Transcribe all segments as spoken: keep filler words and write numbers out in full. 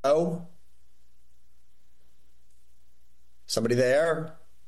Oh, somebody there?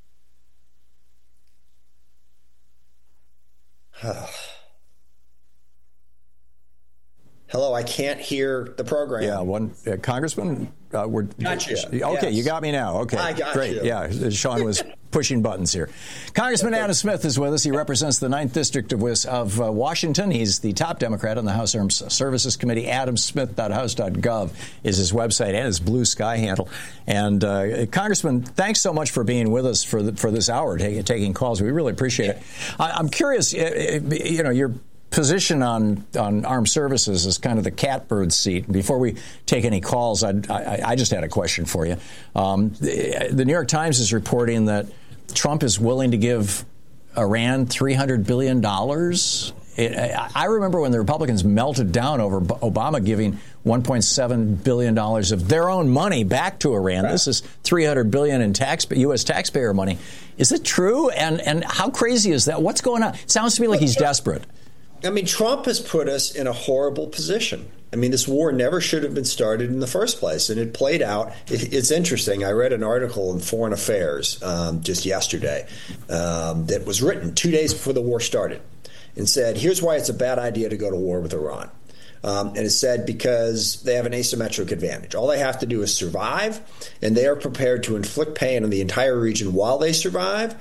Hello, I can't hear the program. Yeah, one uh, Congressman. Uh, we're, got you. Okay, yes. You got me now. Okay, I got great. you. Yeah, Sean was pushing buttons here. Congressman Adam Smith is with us. He represents the ninth District of, of uh, Washington. He's the top Democrat on the House Armed Services Committee. adam smith dot house dot gov is his website and his Blue Sky handle. And uh, Congressman, thanks so much for being with us for the, for this hour, taking, taking calls. We really appreciate it. I, I'm curious. You know, you're. Position on, on armed services is kind of the catbird seat. Before we take any calls, I'd, I, I just had a question for you. Um, the, the New York Times is reporting that Trump is willing to give Iran three hundred billion dollars. It, I, I remember when the Republicans melted down over Obama giving one point seven billion dollars of their own money back to Iran. Right. This is three hundred billion dollars in tax, U S taxpayer money. Is it true? And, and how crazy is that? What's going on? It sounds to me like he's desperate. I mean, Trump has put us in a horrible position. I mean, this war never should have been started in the first place, and it played out. It's interesting. I read an article in Foreign Affairs um, just yesterday um, that was written two days before the war started and said, here's why it's a bad idea to go to war with Iran. Um, and it said because they have an asymmetric advantage. All they have to do is survive, and they are prepared to inflict pain on the entire region while they survive.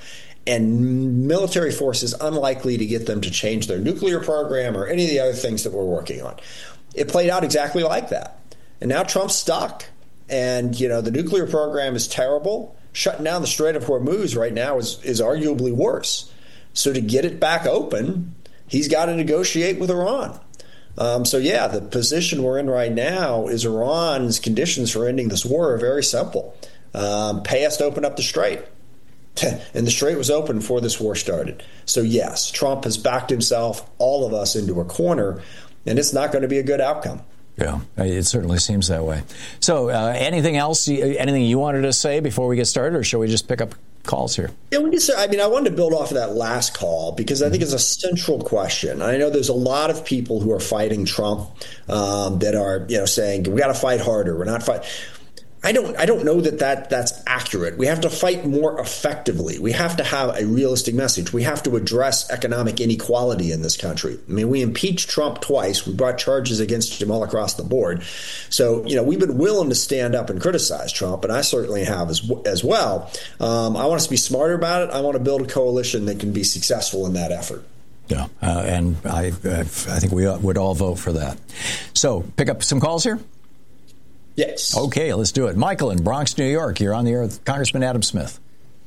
And military force is unlikely to get them to change their nuclear program or any of the other things that we're working on. It played out exactly like that. And now Trump's stuck. And, you know, the nuclear program is terrible. Shutting down the Strait of Hormuz right now is, is arguably worse. So to get it back open, he's got to negotiate with Iran. Um, so, yeah, the position we're in right now is Iran's conditions for ending this war are very simple. Um, pay us to open up the strait. And the strait was open before this war started. So, yes, Trump has backed himself, all of us, into a corner, and it's not going to be a good outcome. Yeah, it certainly seems that way. So uh, anything else, anything you wanted to say before we get started, or shall we just pick up calls here? Yeah, we just, I mean, I wanted to build off of that last call because I think it's a central question. I know there's a lot of people who are fighting Trump um, that are, you know, saying we got to fight harder. We're not fighting. I don't I don't know that, that that's accurate. We have to fight more effectively. We have to have a realistic message. We have to address economic inequality in this country. I mean, we impeached Trump twice. We brought charges against him all across the board. So, you know, we've been willing to stand up and criticize Trump, and I certainly have as, as well. Um, I want us to be smarter about it. I want to build a coalition that can be successful in that effort. Yeah, uh, and I, I think we would all vote for that. So, pick up some calls here? Yes. Okay, let's do it. Michael in Bronx, New York. You're on the air with Congressman Adam Smith.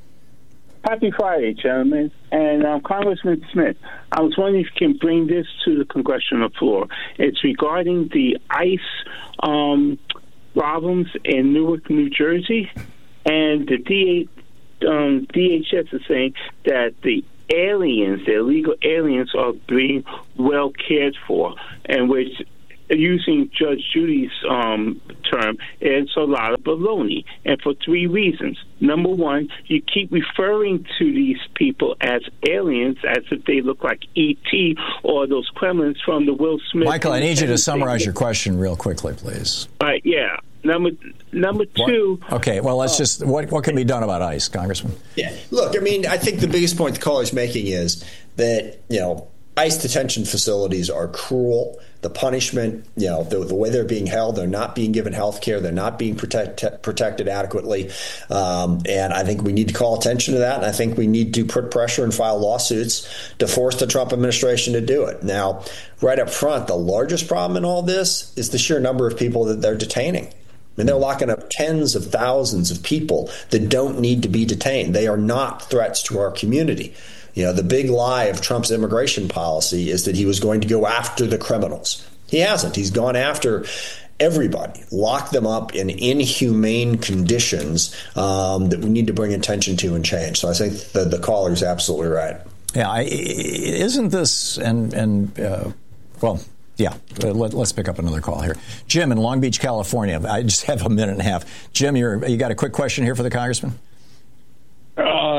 Happy Friday, gentlemen. And um, Congressman Smith, I was wondering if you can bring this to the congressional floor. It's regarding the ICE um, problems in Newark, New Jersey. And the D A, um, D H S is saying that the aliens, the illegal aliens, are being well cared for, and which, using Judge Judy's um, term, it's a lot of baloney, and for three reasons. Number one, you keep referring to these people as aliens as if they look like E T or those gremlins from the Will Smith. Michael, I need you to summarize your question real quickly, please. Uh, yeah. Number number two. What? Okay, well, let's uh, just, what, what can be done about ICE, Congressman? Yeah, look, I mean, I think the biggest point the caller's making is that, you know, ICE detention facilities are cruel. The punishment, you know, the, the way they're being held, they're not being given health care. They're not being protect, protected adequately. Um, and I think we need to call attention to that. And I think we need to put pressure and file lawsuits to force the Trump administration to do it. Now, right up front, the largest problem in all this is the sheer number of people that they're detaining. I mean, they're locking up tens of thousands of people that don't need to be detained. They are not threats to our community. You know, the big lie of Trump's immigration policy is that he was going to go after the criminals. He hasn't. He's gone after everybody, locked them up in inhumane conditions um, that we need to bring attention to and change. So I think the, the caller is absolutely right. Yeah, I, isn't this, and, and uh, well, yeah, let, let's pick up another call here. Jim in Long Beach, California. I just have a minute and a half. Jim, you're, you got a quick question here for the congressman? Uh,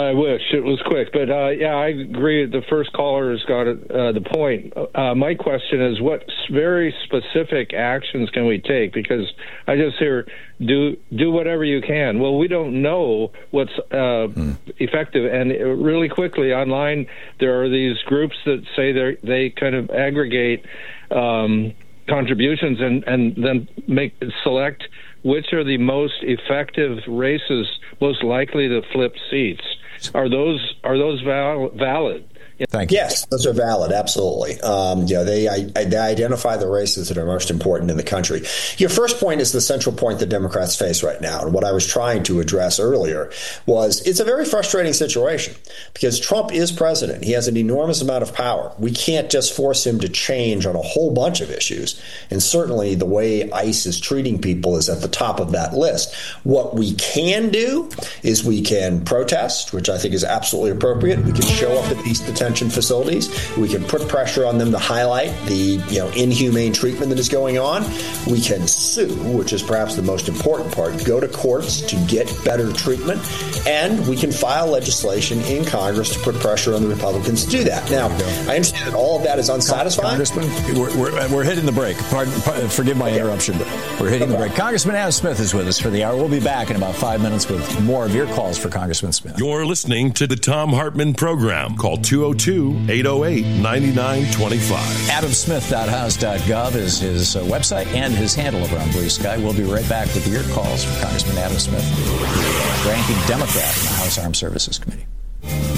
I wish it was quick, but uh, yeah, I agree. The first caller has got uh, the point. Uh, my question is, what very specific actions can we take? Because I just hear do do whatever you can. Well, we don't know what's uh, hmm. effective. And really quickly online, there are these groups that say they they kind of aggregate um, contributions and and then make select which are the most effective races most likely to flip seats. Are those are those val- valid? Thank you. Yes, those are valid. Absolutely. Um, you know, they, I, they identify the races that are most important in the country. Your first point is the central point that Democrats face right now. And what I was trying to address earlier was it's a very frustrating situation because Trump is president. He has an enormous amount of power. We can't just force him to change on a whole bunch of issues. And certainly the way ICE is treating people is at the top of that list. What we can do is we can protest, which I think is absolutely appropriate. We can show up at these detention facilities. We can put pressure on them to highlight the you know inhumane treatment that is going on. We can sue, which is perhaps the most important part, go to courts to get better treatment, and we can file legislation in Congress to put pressure on the Republicans to do that. Now, I understand that all of that is unsatisfying. Congressman, we're, we're, we're hitting the break. Pardon, pardon, forgive my okay. interruption, but we're hitting okay. the break. Congressman Adam Smith is with us for the hour. We'll be back in about five minutes with more of your calls for Congressman Smith. You're listening to the Thom Hartmann program. Call two oh two, eight oh eight, nine nine two five. adam smith dot house dot gov is his uh, website and his handle over on Blue Sky. We'll be right back with your calls for Congressman Adam Smith, the ranking Democrat in the House Armed Services Committee.